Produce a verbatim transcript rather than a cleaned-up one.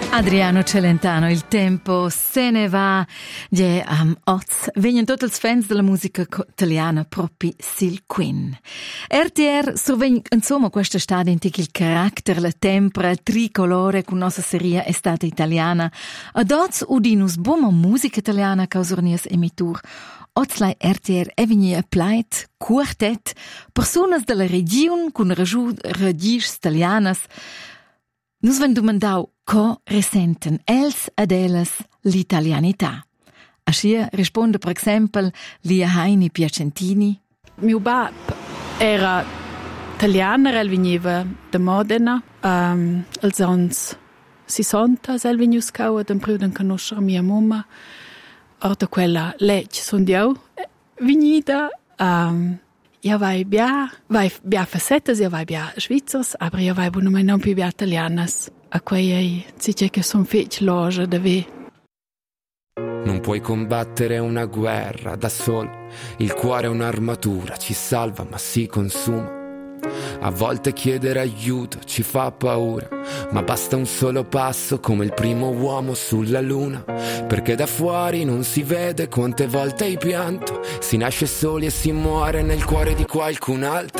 Adriano Celentano, il tempo se ne va. Je am Oz vengono tutti i fans della musica italiana proprio sil Queen. R T R survegna insomma questa stade in il carattere, la tempra tricolore con nostra serie estate italiana. Ad Oz udinus buona musica italiana causornias emitur. Ozlai R T R è vegni a plait, quartet, personas della regione con radici italianas. Nus ven domandau co resenten els ad elas l'italianità. Ascia risponde per esempio Lia Heini Piacentini. Mio bab era italiano, el veniva da Modena, um, als ans sessanta, el veniva scau ad impruden conoscere mia mamma. Or da quella legge son dio venida. Um, Ja vai bia, vai bia facetas, ja vai bia svizzers, aber ja vai buono mai non più bia italianas. A quei ei dice che son fec loja da ve. Non puoi combattere una guerra da solo, il cuore è un'armatura, ci salva ma si consuma. A volte chiedere aiuto ci fa paura, ma basta un solo passo come il primo uomo sulla luna, perché da fuori non si vede quante volte hai pianto, si nasce soli e si muore nel cuore di qualcun altro.